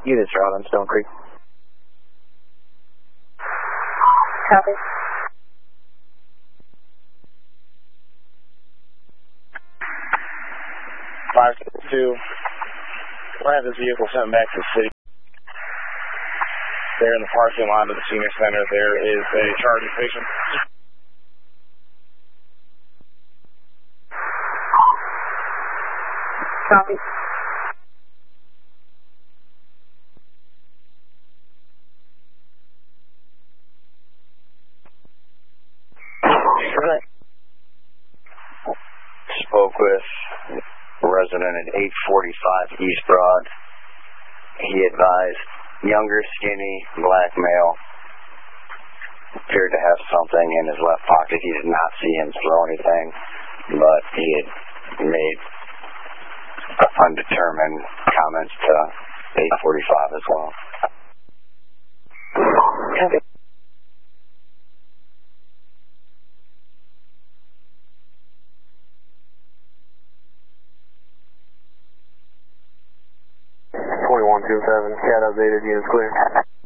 Units are out on Stone Creek. Copy. 572. We'll have this vehicle sent back to the city. There in the parking lot of the senior center, there is a charging station. Copy. Spoke with a resident at 845 East Broad. He advised younger, skinny, black male. Appeared to have something in his left pocket. He did not see him throw anything, but he had made undetermined comments to 845 as well. Copy. Cat updated, units clear.